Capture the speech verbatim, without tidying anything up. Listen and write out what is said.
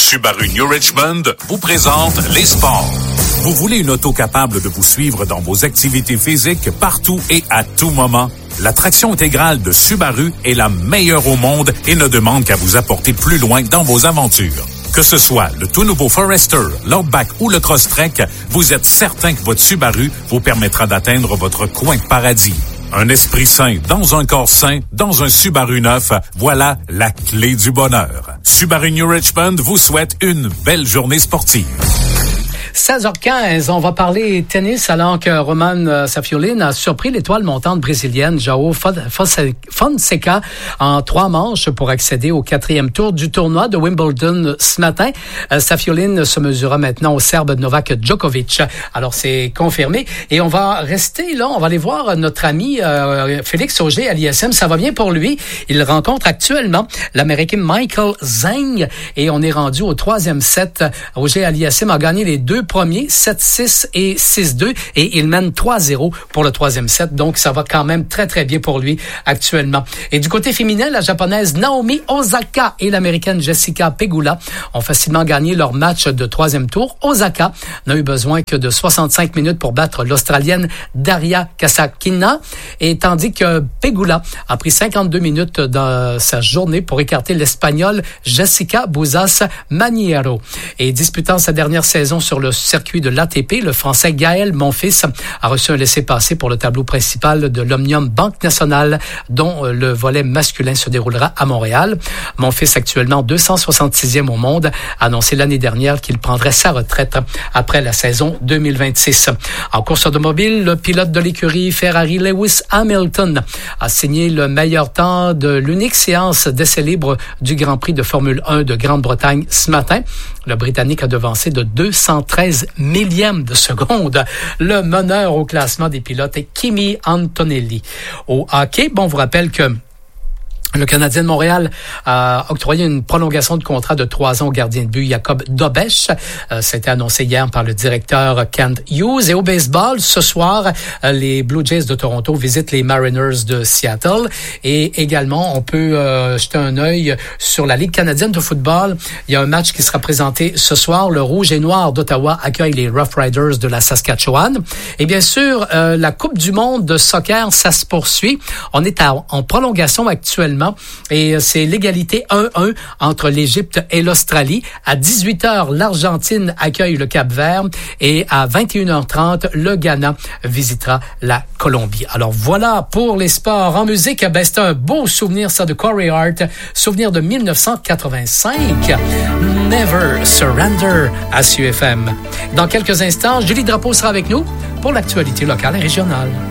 Subaru New Richmond vous présente les sports. Vous voulez une auto capable de vous suivre dans vos activités physiques partout et à tout moment? La traction intégrale de Subaru est la meilleure au monde et ne demande qu'à vous apporter plus loin dans vos aventures. Que ce soit le tout nouveau Forester, l'Outback ou le Crosstrek, vous êtes certain que votre Subaru vous permettra d'atteindre votre coin de paradis. Un esprit sain dans un corps sain, dans un Subaru neuf, voilà la clé du bonheur. Subaru New Richmond vous souhaite une belle journée sportive. seize heures quinze, on va parler tennis alors que Roman Safiullin a surpris l'étoile montante brésilienne João Fonseca en trois manches pour accéder au quatrième tour du tournoi de Wimbledon ce matin. Safiullin se mesurera maintenant au Serbe Novak Djokovic. Alors c'est confirmé et on va rester là, on va aller voir notre ami euh, Félix Auger à l'I S M. Ça va bien pour lui. Il rencontre actuellement l'Américain Michael Zhang et on est rendu au troisième set. Auger à l'I S M a gagné les deux premiers, sept six et six deux, et il mène trois zéro pour le troisième set, donc ça va quand même très très bien pour lui actuellement. Et du côté féminin, la japonaise Naomi Osaka et l'américaine Jessica Pegula ont facilement gagné leur match de troisième tour. Osaka n'a eu besoin que de soixante-cinq minutes pour battre l'Australienne Daria Kasatkina, et tandis que Pegula a pris cinquante-deux minutes dans sa journée pour écarter l'Espagnole Jessica Bouzas Maniero. Et disputant sa dernière saison sur le circuit de l'A T P, le Français Gaël Monfils a reçu un laissez-passer pour le tableau principal de l'Omnium Banque Nationale, dont le volet masculin se déroulera à Montréal. Monfils, actuellement deux cent soixante-sixième au monde, a annoncé l'année dernière qu'il prendrait sa retraite après la saison deux mille vingt-six. En course automobile, le pilote de l'écurie Ferrari Lewis Hamilton a signé le meilleur temps de l'unique séance d'essai libre du Grand Prix de Formule un de Grande-Bretagne ce matin. Le Britannique a devancé de deux cent treize millièmes de seconde le meneur au classement des pilotes Kimi Antonelli. Au hockey, bon, on vous rappelle que le Canadien de Montréal a octroyé une prolongation de contrat de trois ans au gardien de but Jacob Dobeš. Euh, ça a été annoncé hier par le directeur Kent Hughes. Et au baseball, ce soir, euh, les Blue Jays de Toronto visitent les Mariners de Seattle. Et également, on peut euh, jeter un œil sur la Ligue canadienne de football. Il y a un match qui sera présenté ce soir. Le Rouge et Noir d'Ottawa accueille les Rough Riders de la Saskatchewan. Et bien sûr, euh, la Coupe du monde de soccer, ça se poursuit. On est à, en prolongation actuellement. Et c'est l'égalité un un entre l'Égypte et l'Australie. À dix-huit heures, l'Argentine accueille le Cap-Vert et à vingt et une heures trente, le Ghana visitera la Colombie. Alors voilà pour les sports. En musique, ben, c'est un beau souvenir, ça, de Corey Hart. Souvenir de mille neuf cent quatre-vingt-cinq. Never Surrender à S U F M. Dans quelques instants, Julie Drapeau sera avec nous pour l'actualité locale et régionale.